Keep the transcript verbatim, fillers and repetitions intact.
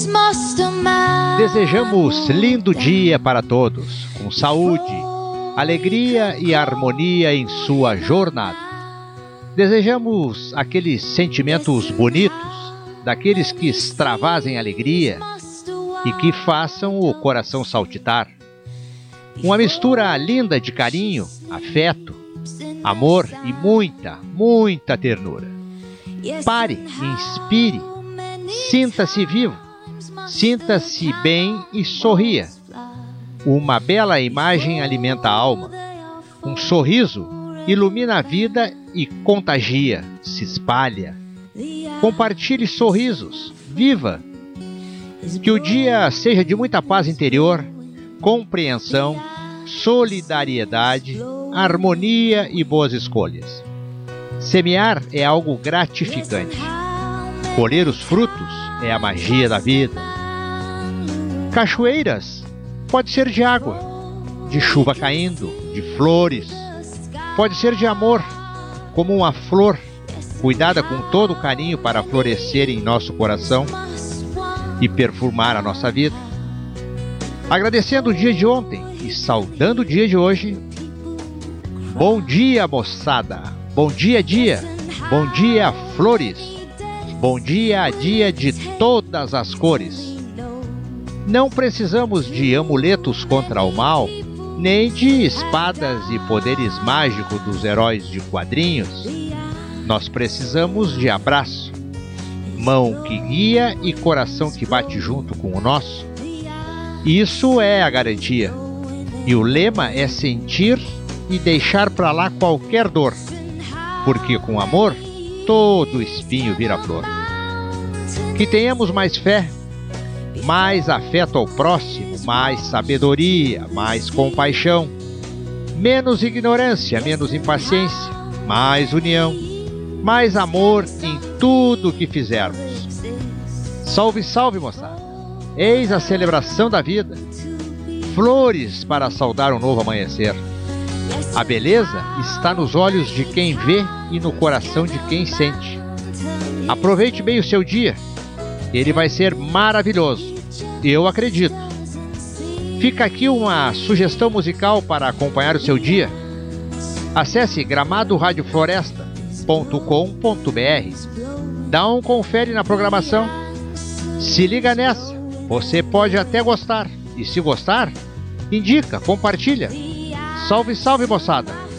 Desejamos lindo dia para todos, com saúde, alegria e harmonia em sua jornada. Desejamos aqueles sentimentos bonitos, daqueles que extravasem alegria e que façam o coração saltitar. Uma mistura linda de carinho, afeto, amor e muita, muita ternura. Pare, inspire, sinta-se vivo, sinta-se bem e sorria. Uma bela imagem alimenta a alma. Um sorriso ilumina a vida e contagia, se espalha. Compartilhe sorrisos, viva. Que o dia seja de muita paz interior, compreensão, solidariedade, harmonia e boas escolhas. Semear é algo gratificante. Colher os frutos é a magia da vida. Cachoeiras pode ser de água, de chuva caindo, de flores. Pode ser de amor, como uma flor, cuidada com todo carinho para florescer em nosso coração e perfumar a nossa vida. Agradecendo o dia de ontem e saudando o dia de hoje. Bom dia, moçada! Bom dia, dia! Bom dia, flores! Bom dia, dia de todas as cores! Não precisamos de amuletos contra o mal, nem de espadas e poderes mágicos dos heróis de quadrinhos. Nós precisamos de abraço, mão que guia e coração que bate junto com o nosso. Isso é a garantia. E o lema é sentir e deixar para lá qualquer dor, porque com amor todo espinho vira flor. Que tenhamos mais fé, mais afeto ao próximo, mais sabedoria, mais compaixão, menos ignorância, menos impaciência, mais união, mais amor em tudo que fizermos. Salve, salve, moçada! Eis a celebração da vida. Flores para saudar um novo amanhecer. A beleza está nos olhos de quem vê e no coração de quem sente. Aproveite bem o seu dia. Ele vai ser maravilhoso. Eu acredito. Fica aqui uma sugestão musical para acompanhar o seu dia. Acesse gramado rádio floresta ponto com ponto br. Dá um confere na programação. Se liga nessa. Você pode até gostar. E se gostar, indica, compartilha. Salve, salve, moçada!